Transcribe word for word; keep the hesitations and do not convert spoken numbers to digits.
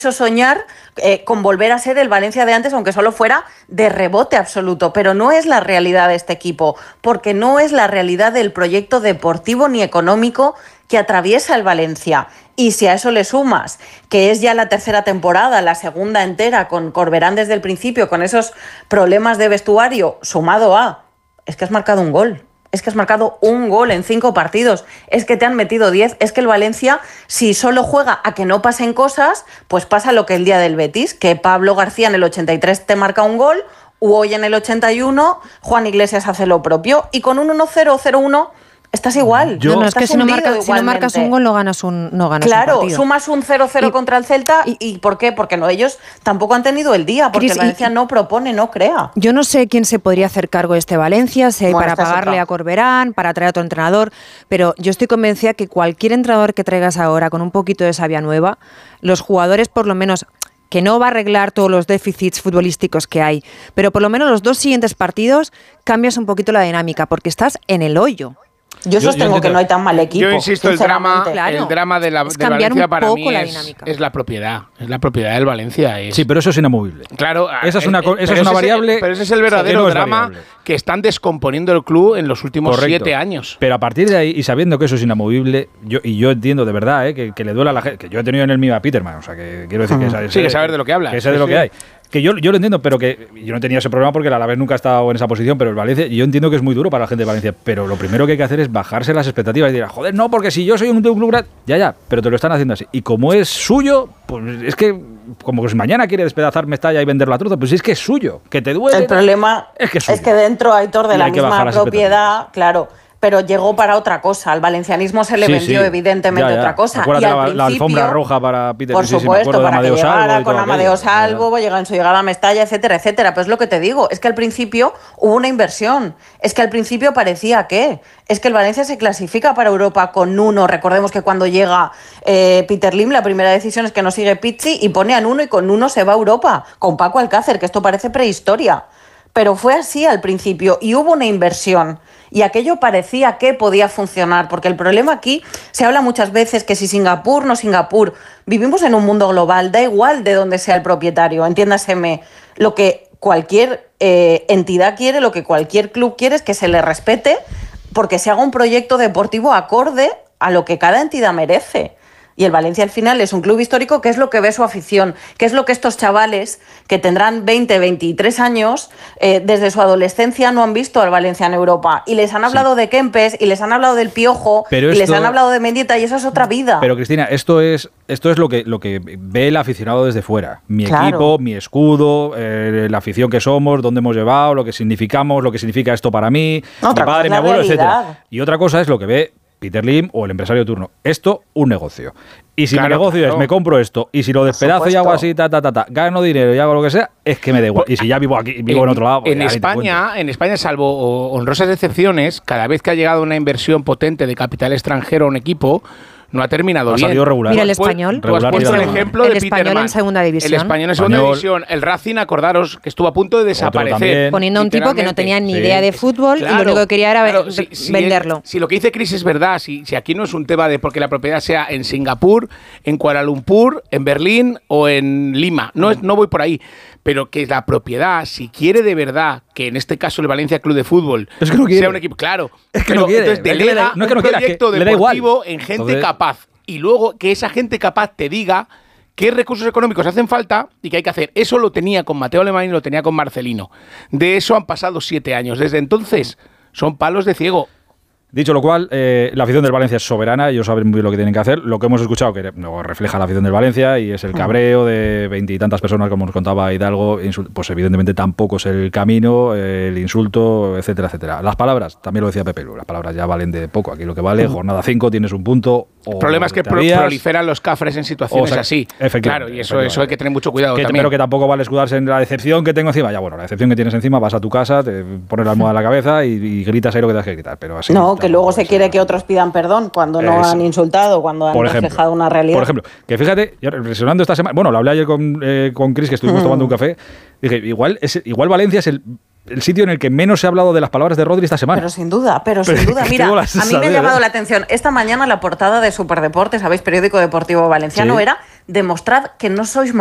soñar eh, con volver a ser el Valencia de antes, aunque solo fuera de rebote absoluto, pero no es la realidad de este equipo, porque no es la realidad del proyecto deportivo ni económico que atraviesa el Valencia. Y si a eso le sumas que es ya la tercera temporada, la segunda entera, con Corberán desde el principio, con esos problemas de vestuario, sumado a, es que has marcado un gol. Es que has marcado un gol en cinco partidos, es que te han metido diez, es que el Valencia, si solo juega a que no pasen cosas, pues pasa lo que el día del Betis, que Pablo García en el ochenta y tres te marca un gol, u hoy en el ochenta y uno Juan Iglesias hace lo propio, y con un uno cero, cero uno estás igual. Yo, no, no, es estás que si no, marca, si no marcas un gol no ganas un, no ganas claro, un partido. Claro, sumas un cero cero contra el Celta. Y, ¿Y por qué? Porque no, ellos tampoco han tenido el día, porque Chris, el Valencia y, no propone, no crea. Yo no sé quién se podría hacer cargo de este Valencia, sé, bueno, para pagarle a Corberán, para traer a otro entrenador, pero yo estoy convencida que cualquier entrenador que traigas ahora con un poquito de savia nueva, los jugadores por lo menos, que no va a arreglar todos los déficits futbolísticos que hay, pero por lo menos los dos siguientes partidos cambias un poquito la dinámica, porque estás en el hoyo. Yo sostengo yo que no hay tan mal equipo. Yo insisto, el drama, claro, el drama de la, de Valencia para mí es la, es la propiedad. Es la propiedad del Valencia. Es... Sí, pero eso es inamovible. Claro. Esa es una, esa es una variable. Es, pero ese es el verdadero no drama variable. Que están descomponiendo el club en los últimos Correcto. siete años. Pero a partir de ahí, y sabiendo que eso es inamovible, yo, y yo entiendo de verdad eh, que, que le duela a la gente, que yo he tenido en el mío a Peterman, o sea, que quiero decir que... Uh-huh. Esa, sí, que saber de lo que habla. Que sé de lo que hay. Que yo, yo lo entiendo, pero que yo no tenía ese problema porque el Alavés nunca ha estado en esa posición, pero el Valencia, yo entiendo que es muy duro para la gente de Valencia, pero lo primero que hay que hacer es bajarse las expectativas y decir, joder, no, porque si yo soy un club grande, ya, ya, pero te lo están haciendo así. Y como es suyo, pues es que, como que mañana quiere despedazar Mestalla y vender la truza, pues es que es suyo, que te duele. El problema es que, es, es que dentro, Aitor, de la misma propiedad, claro, pero llegó para otra cosa. Al valencianismo se le sí, vendió sí. evidentemente ya, ya. otra cosa. Acuérdate y al la, principio, la alfombra roja para Peter. Por supuesto, sí, sí, para que llegara con Amadeo Salvo, ya. llegó en su llegada a Mestalla, etcétera, etcétera. Pero es lo que te digo, es que al principio hubo una inversión. Es que al principio parecía que... Es que el Valencia se clasifica para Europa con Nuno. Recordemos que cuando llega eh, Peter Lim, la primera decisión es que no sigue Pizzi y pone a Nuno y con Nuno se va a Europa. Con Paco Alcácer, que esto parece prehistoria. Pero fue así al principio y hubo una inversión. Y aquello parecía que podía funcionar, porque el problema aquí, se habla muchas veces que si Singapur, no Singapur, vivimos en un mundo global, da igual de dónde sea el propietario, entiéndaseme, lo que cualquier eh, entidad quiere, lo que cualquier club quiere es que se le respete, porque se haga un proyecto deportivo acorde a lo que cada entidad merece. Y el Valencia al final es un club histórico, que es lo que ve su afición, que es lo que estos chavales que tendrán veinte, veintitrés años, eh, desde su adolescencia no han visto al Valencia en Europa. Y les han hablado sí. de Kempes, y les han hablado del Piojo, pero y esto, les han hablado de Mendieta, y eso es otra vida. Pero Cristina, esto es esto es lo que, lo que ve el aficionado desde fuera. Mi claro. equipo, mi escudo, eh, la afición que somos, dónde hemos llevado, lo que significamos, lo que significa esto para mí, otra mi padre, mi abuelo, realidad. etcétera. Y otra cosa es lo que ve Peter Lim o el empresario de turno. Esto, un negocio. Y si claro, mi negocio claro. es, me compro esto, y si lo despedazo y hago así, ta, ta, ta, ta, gano dinero y hago lo que sea, es que me da igual. Y si ya vivo aquí, vivo en, en otro lado... En España, en España, salvo honrosas excepciones, cada vez que ha llegado una inversión potente de capital extranjero a un equipo, no ha terminado ha bien. salido regular. Mira el español. Tú has puesto el ejemplo el de español Peterman. en segunda división. El español en segunda español. división. El Racing, acordaros, que estuvo a punto de desaparecer. Poniendo a un tipo que no tenía ni sí. idea de fútbol claro, y lo único que quería era claro, si, si venderlo. El, si lo que dice Chris es verdad, si, si aquí no es un tema de porque la propiedad sea en Singapur, en Kuala Lumpur, en Berlín o en Lima. No, es, no voy por ahí. Pero que la propiedad, si quiere de verdad, que en este caso el Valencia Club de Fútbol es que no sea un equipo, claro, es que no quiere. Entonces delega no es que no un quiera, proyecto que deportivo en gente Entonces, capaz. Y luego que esa gente capaz te diga qué recursos económicos hacen falta y qué hay que hacer. Eso lo tenía con Mateo Alemán y lo tenía con Marcelino. De eso han pasado siete años. Desde entonces son palos de ciego. Dicho lo cual, eh, la afición del Valencia es soberana, ellos saben muy bien lo que tienen que hacer. Lo que hemos escuchado que no refleja la afición del Valencia y es el cabreo de veintitantas personas, como nos contaba Hidalgo, pues evidentemente tampoco es el camino, el insulto, etcétera, etcétera. Las palabras, también lo decía Pepe Lu, las palabras ya valen de poco. Aquí lo que vale, jornada cinco, tienes un punto. El problema es que pro proliferan los cafres en situaciones o sea, así. Claro, y eso, eso hay que tener mucho cuidado que, también. Pero que tampoco vale escudarse en la decepción que tengo encima. Ya bueno, la decepción que tienes encima, vas a tu casa, te pones la almohada en la cabeza y, y gritas ahí lo que tienes que gritar. Pero así, no, que luego se quiere que otros pidan perdón cuando no Eso. han insultado, cuando han por ejemplo, reflejado una realidad. Por ejemplo, que fíjate, yo reflexionando esta semana, bueno, lo hablé ayer con, eh, con Chris, que estuvimos mm. tomando un café, dije, igual, es, igual Valencia es el, el sitio en el que menos se ha hablado de las palabras de Rodri esta semana. Pero sin duda, pero, pero sin duda. Mira, a mí me ha llamado la atención, esta mañana la portada de Superdeporte, ¿sabéis? Periódico deportivo valenciano, sí. era demostrad que no sois